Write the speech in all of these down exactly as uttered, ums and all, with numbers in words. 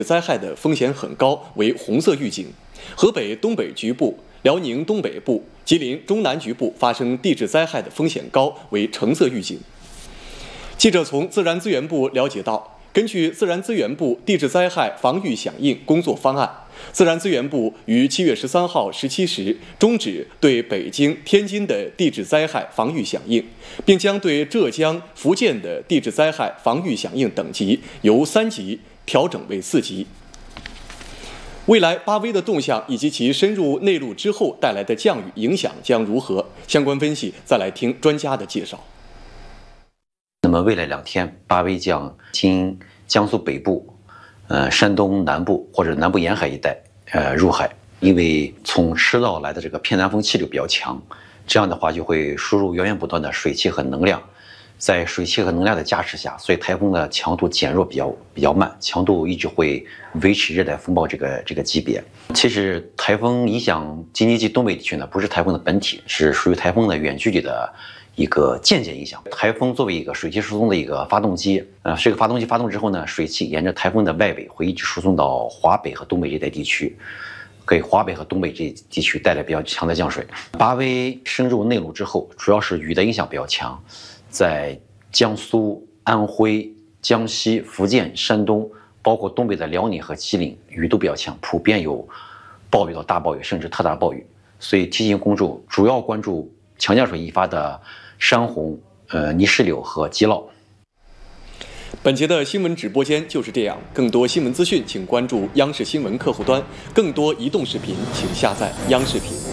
灾害的风险很高为红色预警，河北东北局部、辽宁东北部、吉林中南局部发生地质灾害的风险高为橙色预警。记者从自然资源部了解到，根据自然资源部地质灾害防御响应工作方案，自然资源部于七月十三号十七时终止对北京、天津的地质灾害防御响应，并将对浙江、福建的地质灾害防御响应等级由三级调整为四级。未来八威的动向以及其深入内陆之后带来的降雨影响将如何？相关分析，再来听专家的介绍。 那么未来两天，八威将经江苏北部、呃山东南部或者南部沿海一带呃入海，因为从赤道来的这个偏南风气流比较强，这样的话就会输入源源不断的水汽和能量，在水汽和能量的加持下，所以台风的强度减弱比较比较慢，强度一直会维持热带风暴这个这个级别。其实台风影响京津冀东北地区呢，不是台风的本体，是属于台风的远距离的一个间接影响。台风作为一个水汽输送的一个发动机，呃，这个发动机发动之后呢，水汽沿着台风的外围会一直输送到华北和东北这带地区，给华北和东北这地区带来比较强的降水。八威深入内陆之后，主要是雨的影响比较强，在江苏、安徽、江西、福建、山东，包括东北的辽宁和吉林，雨都比较强，普遍有暴雨到大暴雨，甚至特大暴雨。所以提醒公众主要关注强降水引发的山洪、呃泥石流和积涝。 本节的新闻直播间就是这样，更多新闻资讯，请关注央视新闻客户端；更多移动视频，请下载央视频。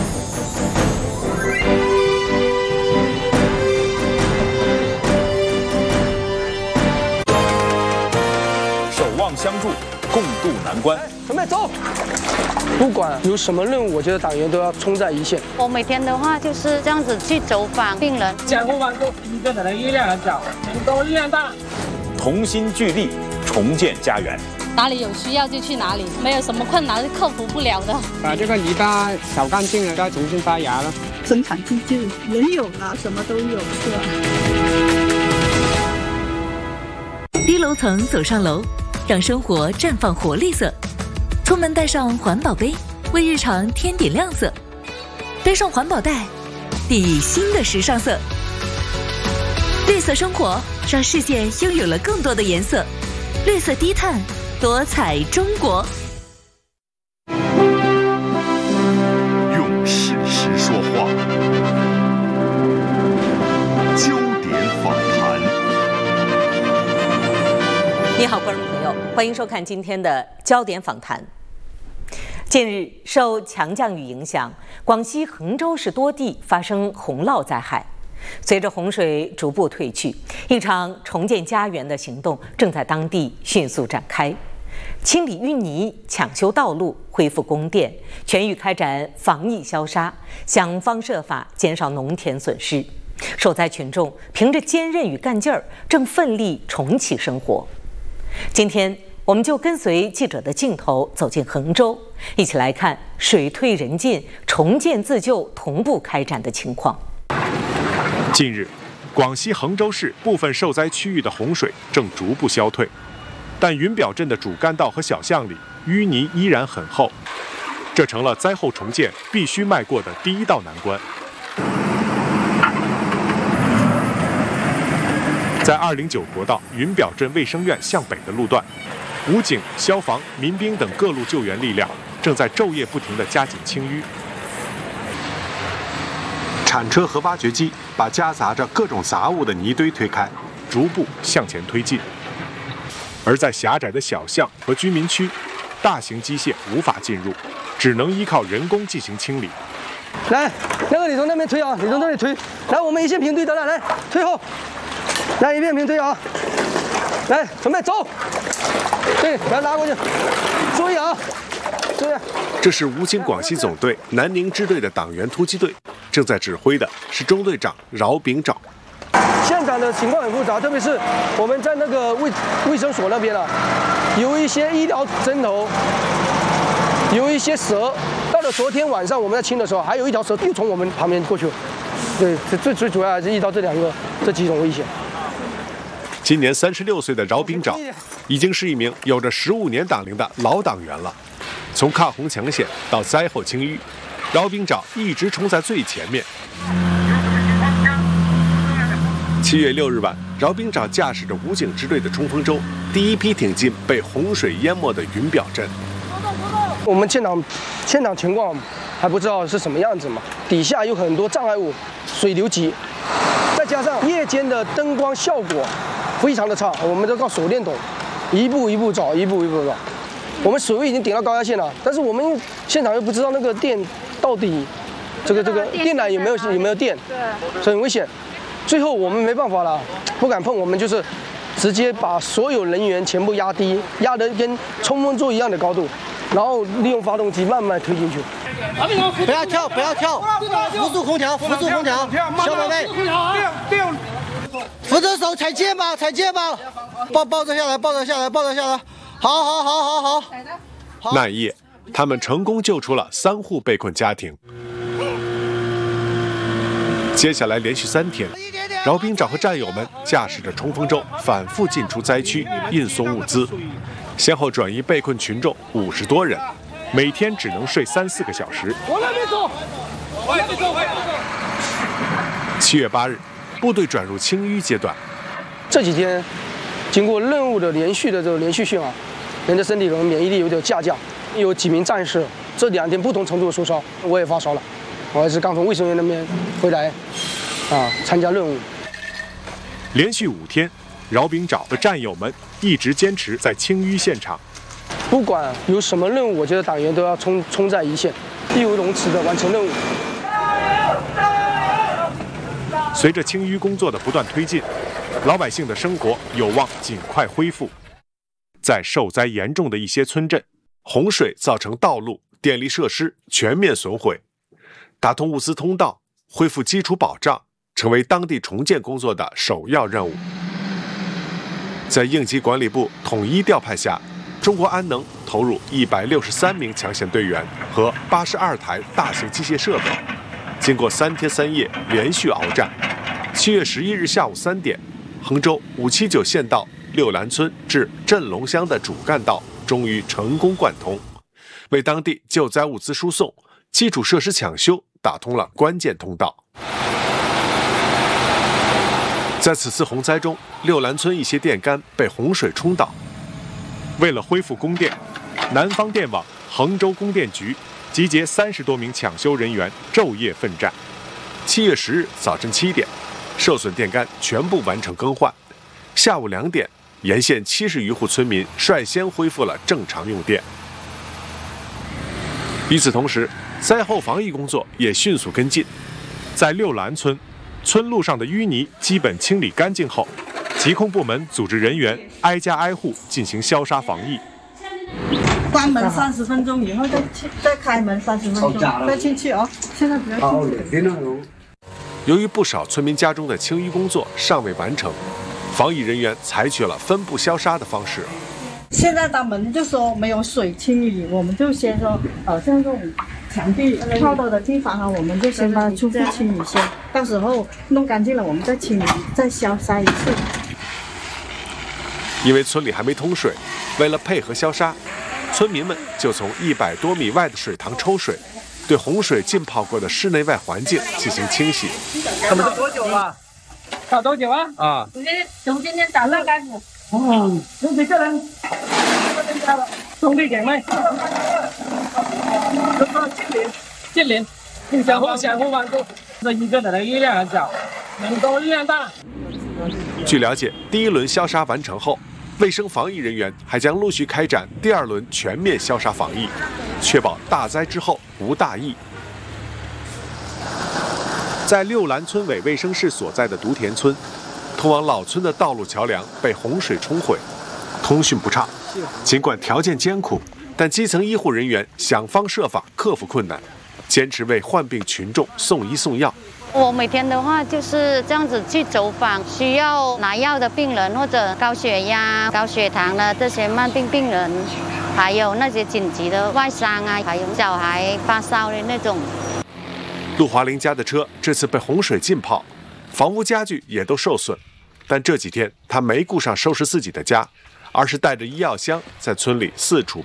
守望相助，共度难关。 准备走！不管有什么任务，我觉得党员都要冲在一线。 我每天的话就是这样子去走访病人， 监护完后，一个人的力量很小，人多力量大。 同心聚力，重建家园。 哪里有需要就去哪里，没有什么困难是克服不了的。 把这个泥巴扫干净了，再重新发芽了。 生产自救，人有了，什么都有，是吧？ 低楼层走上楼，让生活绽放活力色。出门带上环保杯，为日常添点亮色。背上环保袋，砥砺新的时尚色。绿色生活，让世界拥有了更多的颜色。绿色低碳，多彩中国。 用事实说话，焦点访谈。 你好，观众朋友，欢迎收看今天的焦点访谈。近日，受强降雨影响，广西衡州市多地发生洪涝灾害。随着洪水逐步退去，一场重建家园的行动正在当地迅速展开。清理淤泥、抢修道路、恢复供电，全域开展防疫消杀，想方设法减少农田损失。受灾群众凭着坚韧与干劲儿，正奋力重启生活。今天，我们就跟随记者的镜头走进衡州，一起来看水退人进、重建自救同步开展的情况。 近日，广西衡州市部分受灾区域的洪水正逐步消退，但云表镇的主干道和小巷里淤泥依然很厚，这成了灾后重建必须迈过的第一道难关。在二零九国道云表镇卫生院向北的路段，武警、消防、民兵等各路救援力量正在昼夜不停地加紧清淤。 铲车和挖掘机把夹杂着各种杂物的泥堆推开， 逐步向前推进。而在狭窄的小巷和居民区，大型机械无法进入，只能依靠人工进行清理。 来，那个你从那边推啊，你从这里推。来，我们一线平推的了，来推后，来一片平推啊，来准备走。对，来拉过去，注意啊，注意。 这是武警广西总队南宁支队的党员突击队，正在指挥的是中队长饶炳找。 现场的情况很复杂，特别是我们在那个卫卫生所那边啊，有一些医疗针头，有一些蛇。到了昨天晚上我们在清的时候，还有一条蛇又从我们旁边过去了。对，最最主要还是遇到这两个这几种危险。 今年三十六岁的饶炳找，已经是一名有着十五年党龄的老党员了。从抗洪抢险到灾后清淤，饶炳找一直冲在最前面。七月六日晚，饶炳找驾驶着武警支队的冲锋舟，第一批挺进被洪水淹没的云表镇。 我们现场现场情况还不知道是什么样子嘛，底下有很多障碍物，水流急，再加上夜间的灯光效果非常的差，我们都靠手电筒一步一步找，一步一步找。我们水位已经顶到高压线了，但是我们现场又不知道那个电到底这个这个电缆有没有有没有电，所以很危险。最后我们没办法了，不敢碰，我们就是直接把所有人员全部压低，压得跟冲锋舟一样的高度，然后利用发动机慢慢推进去。 不要跳，不要跳，扶住空调，扶住空调，小宝贝，扶着手踩肩膀，踩肩膀，抱抱着下来，抱着下来，抱着下来，好好好好好。 那一夜，他们成功救出了三户被困家庭。接下来连续三天，饶炳找和战友们驾驶着冲锋舟反复进出灾区，运送物资，先后转移被困群众五十多人，每天只能睡三四个小时。 往那边走，往那边走。 七月八日，部队转入清淤阶段。 这几天经过任务的连续的这个连续训啊，人的身体可能免疫力有点下降，有几名战士这两天不同程度的发烧，我也发烧了。我还是刚从卫生院那边回来，啊，参加任务。 连续五天，饶炳找和战友们一直坚持在清淤现场。 不管有什么任务，我觉得党员都要冲冲在一线，义不容辞的完成任务。 随着清淤工作的不断推进，老百姓的生活有望尽快恢复。在受灾严重的一些村镇，洪水造成道路、电力设施全面损毁。打通物资通道，恢复基础保障，成为当地重建工作的首要任务。在应急管理部统一调派下，中国安能投入一百六十三名抢险队员和八十二台大型机械设备，经过三天三夜连续鏖战，七月十一日下午三点，衡州五七九县道六兰村至镇龙乡的主干道终于成功贯通，为当地救灾物资输送、基础设施抢修打通了关键通道。在此次洪灾中，六兰村一些电杆被洪水冲倒。为了恢复供电，南方电网、衡州供电局集结三十多名抢修人员，昼夜奋战。七月十日早晨七点，受损电杆全部完成更换。下午两点，沿线七十余户村民率先恢复了正常用电。与此同时，灾后防疫工作也迅速跟进。在六兰村，村路上的淤泥基本清理干净后，疾控部门组织人员挨家挨户进行消杀防疫。 关门三十分钟以后再再开门三十分钟，再进去啊！现在不要进去。 由于不少村民家中的清淤工作尚未完成，防疫人员采取了分步消杀的方式。 现在他们就说没有水清理，我们就先说，呃，像这种墙壁靠到的地方啊，我们就先把它初步清理先，到时候弄干净了，我们再清理，再消杀一次。 因为村里还没通水，为了配合消杀，村民们就从一百多米外的水塘抽水，对洪水浸泡过的室内外环境进行清洗。 他们多久了？烧多久啊？啊， 从今从今天早上开始。 哦，有几个人？兄弟姐妹，这个近邻，近邻，互相互相互帮助，这一个人的力量很小，人多力量大。 据了解，第一轮消杀完成后，卫生防疫人员还将陆续开展第二轮全面消杀防疫，确保大灾之后无大疫。在六兰村委卫生室所在的独田村，通往老村的道路桥梁被洪水冲毁，通讯不畅。尽管条件艰苦，但基层医护人员想方设法克服困难，坚持为患病群众送医送药。 我每天的话就是这样子去走访需要拿药的病人，或者高血压、高血糖的这些慢病病人，还有那些紧急的外伤啊，还有小孩发烧的那种。 陆华林家的车这次被洪水浸泡，房屋家具也都受损， 但这几天他没顾上收拾自己的家，而是带着医药箱在村里四处